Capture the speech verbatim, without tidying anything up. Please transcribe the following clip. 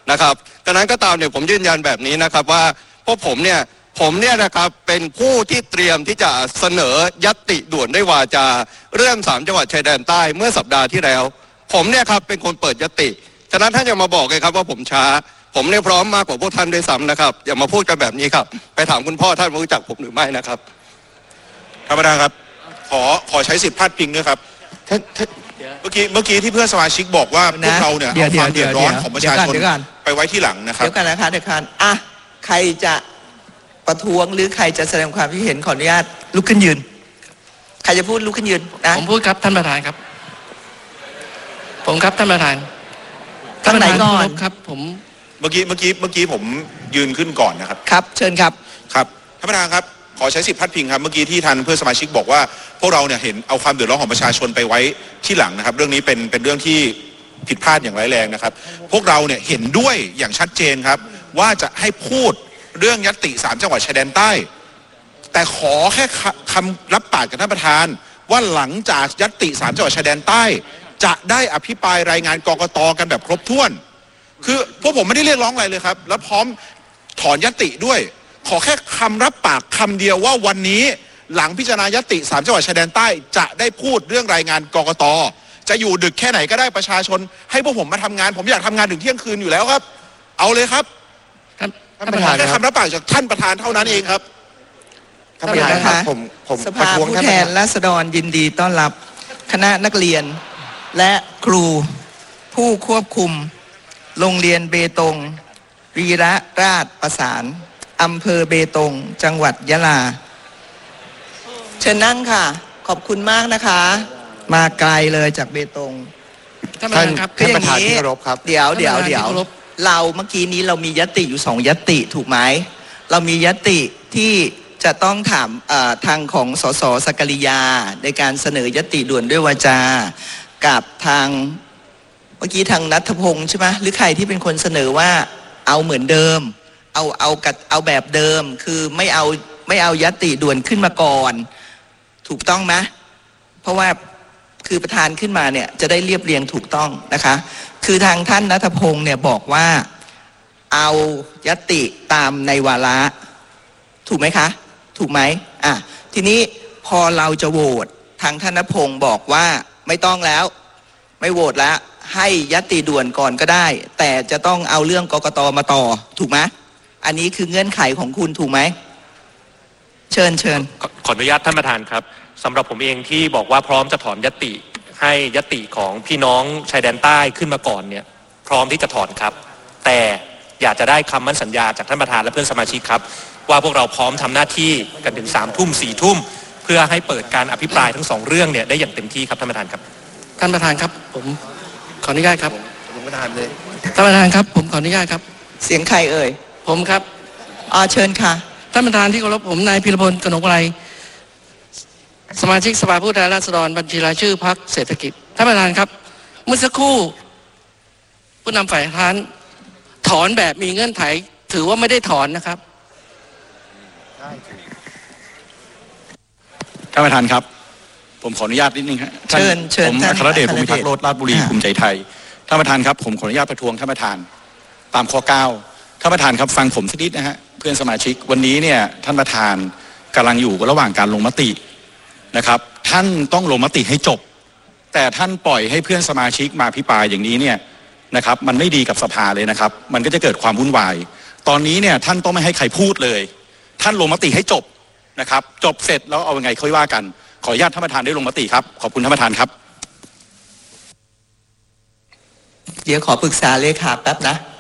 นะครับดังนั้นก็ตามเนี่ยผมยืนยันแบบนี้นะครับว่าพวกผมเนี่ยผมเนี่ยนะครับเป็นผู้ที่เตรียมที่จะเสนอญัตติด่วนด้วยวาจาเรื่องสามจังหวัดชายแดนใต้เมื่อสัปดาห์ที่แล้วผมเนี่ยครับเป็นคนเปิดญัตติฉะนั้นท่านอย่ามาบอกเลยครับว่าผมช้าผมเนี่ยพร้อมมากกว่าพวกท่านด้วยซ้ำนะครับอย่ามาพูดกันแบบนี้ครับไปถามคุณพ่อท่านว่ารู้จักผมหรือไม่นะครับท่านประธานครับขอขอใช้สิทธิพาดพิงด้วยครับเมื่อกี้เมื่อกี้ที่เพื่อนสมาชิกบอกว่าพวกเราเนี่ยเอาความเดือดร้อนของประชาชนไปไว้ที่หลังนะครับเดี๋ยวกันนะคะเดี๋ยวกันอ่ะใครจะประท้วงหรือใครจะแสดงความคิดเห็นขออนุญาตลุกขึ้นยืนใครจะพูดลุกขึ้นยืนนะผมพูดครับท่านประธานครับผมครับท่านประธานท่านไหนก่อนครับผมเมื่อกี้เมื่อกี้เมื่อกี้ผมยืนขึ้นก่อนนะครับครับเชิญครับครับท่านประธานครับขอใช้สิทธิพัดพิงครับเมื่อกี้ที่ท่านเพื่อนสมาชิกบอกว่าพวกเราเนี่ยเห็นเอาความเดือดร้อนของประชาชนไปไว้ที่หลังนะครับเรื่องนี้เป็นเป็นเรื่องที่ผิดพลาดอย่างร้ายแรงนะครับพวกเราเนี่ยเห็นด้วยอย่างชัดเจนครับว่าจะให้พูดเรื่องญัตติสามจังหวัดชายแดนใต้แต่ขอแค่คำรับปากกับท่านประธานว่าหลังจากญัตติสามจังหวัดชายแดนใต้จะได้อภิปรายรายงานกกต.กันแบบครบถ้วนคือพวกผมไม่ได้เรียกร้องอะไรเลยครับแล้วพร้อมถอนญัตติด้วยขอแค่คำรับปากคำเดียวว่าวันนี้หลังพิจารณาญัตติสามจังหวัดชายแดนใต้จะได้พูดเรื่องรายงานกกต.จะอยู่ดึกแค่ไหนก็ได้ประชาชนให้พวกผมมาทำงานผมอยากทำงานถึงเที่ยงคืนอยู่แล้วครับเอาเลยครับท่านประธานแค่คำรับปากจากท่านประธานเท่านั้นเองครับท่านประธานครับผมผมสภาผู้แทนราษฎรยินดีต้อนรับคณะนักเรียนและครูผู้ควบคุมโรงเรียนเบตงวีระราชประสานอำเภอเบตงจังหวัดยะลาเชิญนั่งค่ะขอบคุณมากนะคะมาไกลเลยจากเบตงท่านประธานครับท่านประธานที่เคารพครับเดี๋ยวเดี๋ยวเดี๋ยวเราเมื่อกี้นี้เรามีญัตติอยู่สองญัตติถูกไหมเรามีญัตติที่จะต้องถามทางของสสสกริยาในการเสนอญัตติด่วนด้วยวาจากับทางเมื่อกี้ทางณัฐพงศ์ใช่ไหมหรือใครที่เป็นคนเสนอว่าเอาเหมือนเดิมเอาเอากัดเอาแบบเดิมคือไม่เอาไม่เอาญัตติด่วนขึ้นมาก่อนถูกต้องไหมเพราะว่าคือประธานขึ้นมาเนี่ยจะได้เรียบเรียงถูกต้องนะคะคือทางท่านณัฐพงศ์เนี่ยบอกว่าเอาญัตติตามในวาระถูกไหมคะถูกไหมอ่ะทีนี้พอเราจะโหวตทางท่านณัฐพงศ์บอกว่าไม่ต้องแล้วไม่โหวตแล้วให้ญัตติด่วนก่อนก็ได้แต่จะต้องเอาเรื่องกกต.มาต่อถูกไหมอันนี้คือเงื่อนไขของคุณถูกไหมเชิญเชิญขออนุญาตท่านประธานครับสำหรับผมเองที่บอกว่าพร้อมจะถอนญัตติให้ญัตติของพี่น้องชายแดนใต้ขึ้นมาก่อนเนี่ยพร้อมที่จะถอนครับแต่อยากจะได้คำมั่นสัญญาจากท่านประธานและเพื่อนสมาชิกครับว่าพวกเราพร้อมทำหน้าที่กันถึงสามทุ่มสี่ทุ่มเพื่อให้เปิดการอภิปรายทั้งสองเรื่องเนี่ยได้อย่างเต็มที่ครับท่านประธานครับท่านประธานครับผมขออนุญาตครับท่านประธานเลยท่านประธานครับผมขออนุญาตครับเสียงใครเอ่ยผมครับอ๋อเชิญค่ะท่านประธานที่เคารพผมนายพิรพลกนกไกรสมาชิกสภาผู้แทนราษฎรบัญชีรายชื่อพรรคเศรษฐกิจท่านประธานครับเมื่อสักครู่ผู้นำฝ่ายค้านถอนแบบมีเงื่อนไขถือว่าไม่ได้ถอนนะครับท่านประธานครับผมขออนุญาตนิดนึงครับเชิญเชิญผมอัครเดช ภูมิทักษ์โรจน์ราชบุรีภูมิใจไทยท่านประธานครับผมขออนุญาตประท้วงท่านประธานตามข้อเก้าท่านประธานครับฟังผมสักนิดนะฮะเพื่อนสมาชิกวันนี้เนี่ยท่านประธานกำลังอยู่ระหว่างการลงมตินะครับท่านต้องลงมติให้จบแต่ท่านปล่อยให้เพื่อนสมาชิกมาพิปรายอย่างนี้เนี่ยนะครับมันไม่ดีกับสภาเลยนะครับมันก็จะเกิดความวุ่นวายตอนนี้เนี่ยท่านต้องไม่ให้ใครพูดเลยท่านลงมติให้จบนะครับจบเสร็จแล้วเอายังไงค่อยว่ากันขออนุญาตท่านประธานได้ลงมติครับขอบคุณท่านประธานครับเดี๋ยวขอปรึกษาเลขาแป๊บนะ